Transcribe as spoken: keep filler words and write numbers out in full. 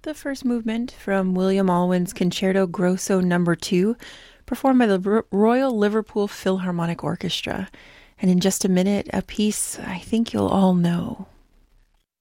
the first movement from William Alwyn's Concerto Grosso Number two, performed by the Royal Liverpool Philharmonic Orchestra. And in just a minute, a piece I think you'll all know.